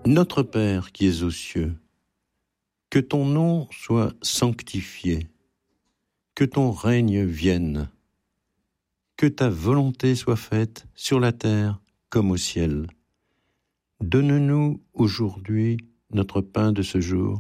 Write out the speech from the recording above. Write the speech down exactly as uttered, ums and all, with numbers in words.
Notre Père qui es aux cieux, que ton nom soit sanctifié, que ton règne vienne, que ta volonté soit faite sur la terre comme au ciel. Donne-nous aujourd'hui notre pain de ce jour.